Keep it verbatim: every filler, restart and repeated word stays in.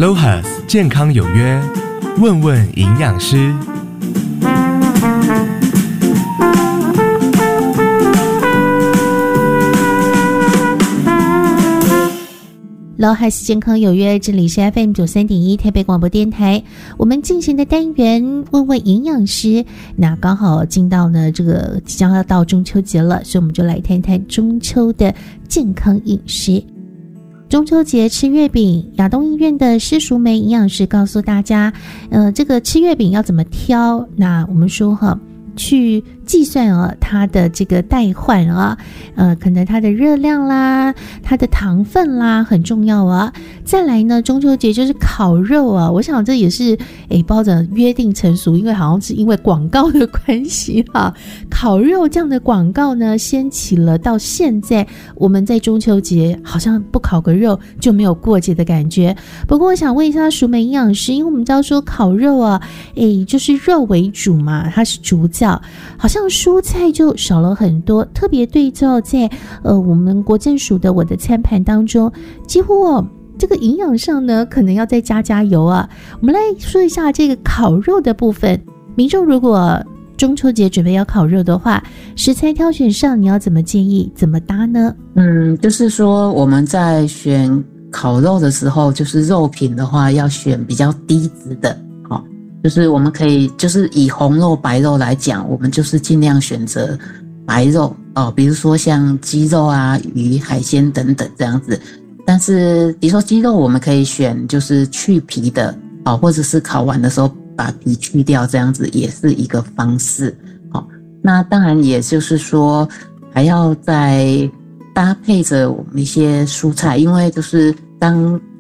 LOHAS 健康有约，问问营养师。 LOHAS 健康有约，这里是 F M 九三点一 台北广播电台。我们进行的单元问问营养师，那刚好进到呢这个即将要到中秋节了，所以我们就来谈谈中秋的健康饮食。中秋节吃月饼，亚东医院的施淑梅营养师告诉大家，呃，这个吃月饼要怎么挑？那我们说哈，去计算啊，它的这个代换啊，呃，可能它的热量啦，它的糖分啦，很重要啊。再来呢，中秋节就是烤肉啊，我想这也是诶，包着约定成俗，因为好像是因为广告的关系哈，烤肉这样的广告呢，掀起了到现在，我们在中秋节好像不烤个肉就没有过节的感觉。不过我想问一下淑梅营养师，因为我们知道说烤肉啊，诶，就是肉为主嘛，它是主角，好像蔬菜就少了很多，特别对照在呃我们国政署的我的餐盘当中，几乎哦这个营养上呢可能要再加加油啊。我们来说一下这个烤肉的部分，民众如果中秋节准备要烤肉的话，食材挑选上你要怎么建议，怎么搭呢？ 嗯，就是说我们在选烤肉的时候，就是肉品的话要选比较低脂的，好，就是我们可以就是以红肉白肉来讲，我们就是尽量选择白肉哦，比如说像鸡肉啊、鱼、海鲜等等这样子。但是比如说鸡肉我们可以选就是去皮的哦，或者是烤完的时候把皮去掉，这样子也是一个方式。好，那当然也就是说还要再搭配着我们一些蔬菜，因为就是当